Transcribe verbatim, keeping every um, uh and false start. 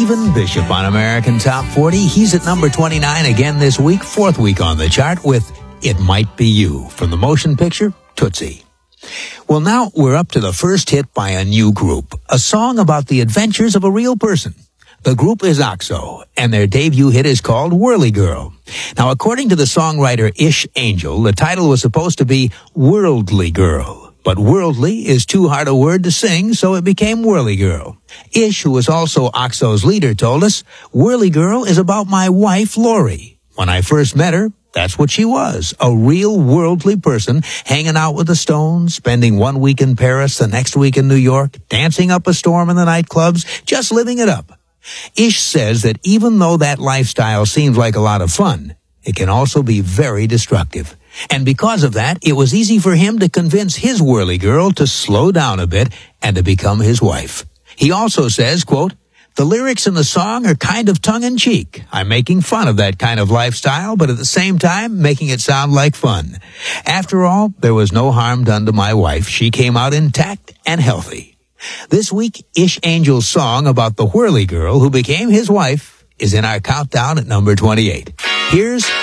Stephen Bishop on American Top forty. He's at number twenty-nine again this week, fourth week on the chart with It Might Be You from the motion picture Tootsie. Well, now we're up to the first hit by a new group, a song about the adventures of a real person. The group is Oxo, and their debut hit is called Whirly Girl. Now, according to the songwriter Ish Angel, the title was supposed to be Worldly Girl. But worldly is too hard a word to sing, so it became Whirly Girl. Ish, who is also Oxo's leader, told us, Whirly Girl is about my wife, Lori. When I first met her, that's what she was, a real worldly person, hanging out with the Stones, spending one week in Paris, the next week in New York, dancing up a storm in the nightclubs, just living it up. Ish says that even though that lifestyle seems like a lot of fun, it can also be very destructive. And because of that, it was easy for him to convince his Whirly Girl to slow down a bit and to become his wife. He also says, quote, the lyrics in the song are kind of tongue-in-cheek. I'm making fun of that kind of lifestyle, but at the same time, making it sound like fun. After all, there was no harm done to my wife. She came out intact and healthy. This week, Ish Angel's song about the Whirly Girl who became his wife is in our countdown at number twenty-eight. Here's